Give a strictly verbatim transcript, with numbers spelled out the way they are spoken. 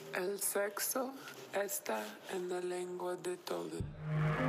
El sexo está en la lengua de todos.